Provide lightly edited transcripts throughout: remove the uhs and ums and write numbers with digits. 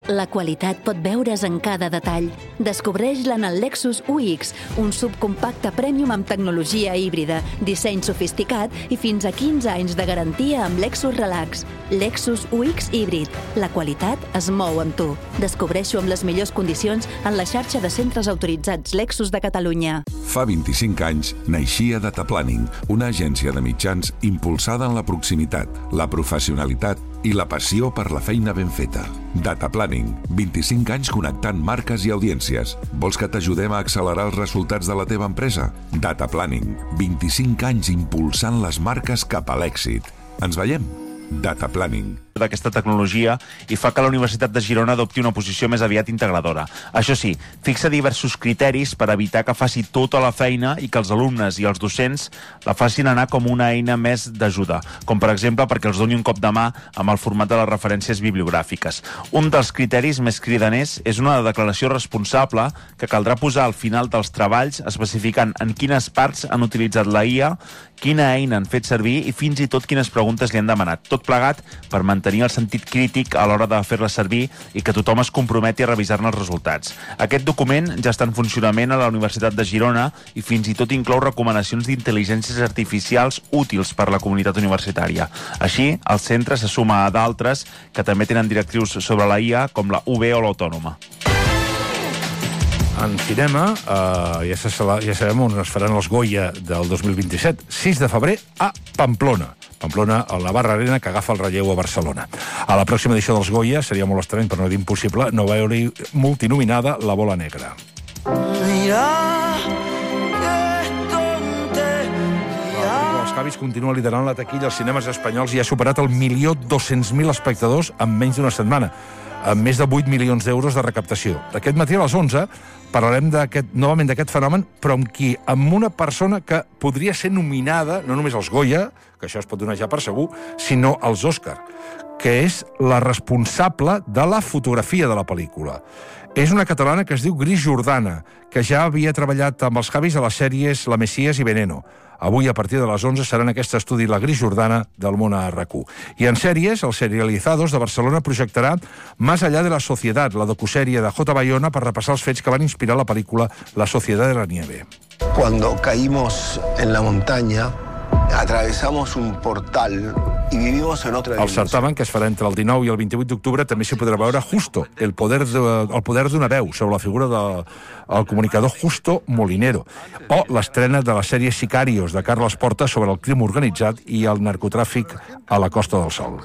La qualitat pot veure's en cada detall. Descobreix-la en el Lexus UX, un subcompacte premium amb tecnologia híbrida, disseny sofisticat i fins a 15 anys de garantia amb Lexus Relax. Lexus UX híbrid. La qualitat es mou amb tu. Descobreix-ho amb les millors condicions en la xarxa de centres autoritzats Lexus de Catalunya. Fa 25 anys naixia Data Planning, una agència de mitjans impulsada en la proximitat, la professionalitat i la passió per la feina ben feta. Data Planning, 25 anys connectant marques i audiències. Vols que t'ajudem a accelerar els resultats de la teva empresa? Data Planning, 25 anys impulsant les marques cap a l'èxit. Ens veiem? Data Planning. D'aquesta tecnologia i fa que la Universitat de Girona adopti una posició més aviat integradora. Això sí, fixa diversos criteris per evitar que faci tota la feina i que els alumnes i els docents la facin anar com una eina més d'ajuda, com per exemple perquè els doni un cop de mà amb el format de les referències bibliogràfiques. Un dels criteris més cridaners és una declaració responsable que caldrà posar al final dels treballs especificant en quines parts han utilitzat la IA, quina eina han fet servir i fins i tot quines preguntes li han demanat. Tot plegat per mantenir el sentit crític a l'hora de fer-la servir i que tothom es comprometi a revisar-ne els resultats. Aquest document ja està en funcionament a la Universitat de Girona i fins i tot inclou recomanacions d'intel·ligències artificials útils per a la comunitat universitària. Així, el centre se suma a d'altres que també tenen directrius sobre la IA, com la UB o l'Autònoma. En cinema, ja sabem on es faran els Goya del 2027. 6 de febrer a Pamplona. Pamplona, a la Barra Arena, que agafa el relleu a Barcelona. A la pròxima edició dels Goya, seria molt estrany, per no dir impossible, no veure-hi multinominada La Bola Negra. Els Javis continua liderant la taquilla als cinemes espanyols i ha superat el 1.200.000 espectadors en menys d'una setmana, amb més de 8 milions d'euros de recaptació. Aquest matí a les 11 parlarem novament d'aquest fenomen, però amb una persona que podria ser nominada, no només als Goya, que això es pot donar ja per segur, sinó als Òscar, que és la responsable de la fotografia de la pel·lícula. És una catalana que es diu Gris Jordana, que ja havia treballat amb els Javis a les sèries La Mesías i Veneno. Avui, a partir de les 11, serà en aquest estudi La Gris Jordana del món a RAC1. I en sèries, els Serializados de Barcelona projectarà Más allá de la sociedad, la docusèrie de J. Bayona, per repassar els fets que van inspirar la pel·lícula La sociedad de la nieve. Cuando caímos en la montaña, atravesamos un portal y vivimos en otra dimensió. El certamen, que es farà entre el 19 i el 28 d'octubre, també s'hi podrà veure Justo, el poder d'una veu, sobre la figura del comunicador Justo Molinero, o l'estrena de la sèrie Sicarios, de Carles Porta, sobre el crim organitzat i el narcotràfic a la Costa del Sol.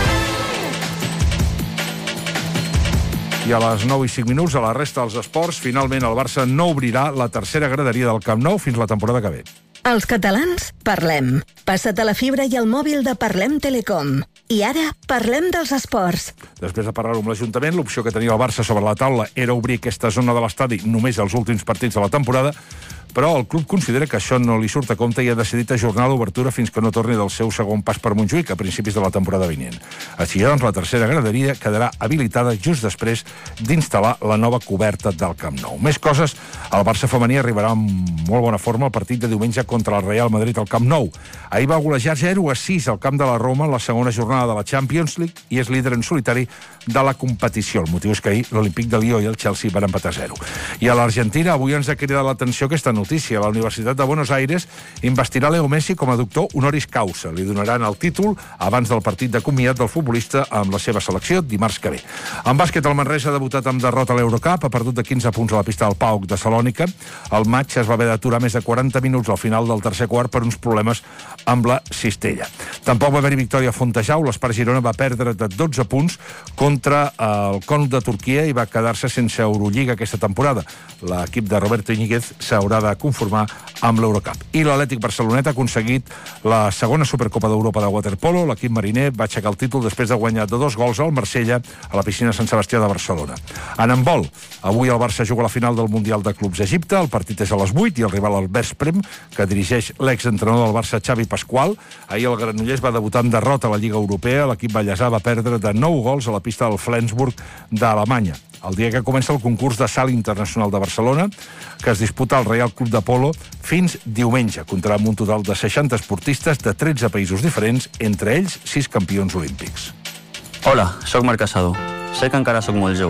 I a les 9 i 5 minuts, a la resta dels esports, finalment el Barça no obrirà la tercera graderia del Camp Nou fins la temporada que ve. Els catalans parlem. Passa't a la fibra i al mòbil de Parlem Telecom. I ara parlem dels esports. Després de parlar-ho amb l'Ajuntament, l'opció que tenia el Barça sobre la taula era obrir aquesta zona de l'estadi només als últims partits de la temporada, però el club considera que això no li surt a compte i ha decidit ajornar l'obertura fins que no torni del seu segon pas per Montjuïc a principis de la temporada vinent. Així, doncs, la tercera graderia quedarà habilitada just després d'instal·lar la nova coberta del Camp Nou. Més coses, el Barça femení arribarà amb molt bona forma al partit de diumenge contra el Real Madrid al Camp Nou. Ahir va golejar 0-6 al camp de la Roma en la segona jornada de la Champions League i és líder en solitari de la competició. El motiu és que ahir l'Olímpic de Lió i el Chelsea van empatar 0. I a l'Argentina avui ens ha cridat l'atenció aquesta notícia. La Universitat de Buenos Aires investirà Leo Messi com a doctor honoris causa. Li donaran el títol abans del partit de comiat del futbolista amb la seva selecció dimarts que ve. En bàsquet, el Manresa ha debutat amb derrota a l'Eurocup, ha perdut de 15 punts a la pista del PAOK de Salònica. El maig es va haver d'aturar més de 40 minuts al final del tercer quart per uns problemes amb la cistella. Tampoc va haver-hi victòria a Fontejau. L'Espart Girona va perdre de 12 punts contra el Con de Turquia i va quedar-se sense Eurolliga aquesta temporada. L'equip de Roberto Íñiguez s'haurà de conformar amb l'Eurocup. I l'Atlètic Barcelonet ha aconseguit la segona Supercopa d'Europa de waterpolo. L'equip mariner va aixecar el títol després de guanyar de 2 gols al Marsella a la piscina Sant Sebastià de Barcelona. En handbol, avui el Barça juga a la final del Mundial de Clubs Egipte. El partit és a les 8 i el rival el Veszprém, que dirigeix l'exentrenador del Barça, Xavi Pasqual. Ahir el Granollers va debutar amb derrota a la Lliga Europea. L'equip ballesà va perdre de 9 gols a la pista del Flensburg d'Alemanya. El dia que comença el concurs de salt internacional de Barcelona, que es disputa al Reial Club de Polo fins diumenge. Comptarà amb un total de 60 esportistes de 13 països diferents, entre ells 6 campions olímpics. Hola, sóc Marc Casado. Sé que encara sóc molt jove,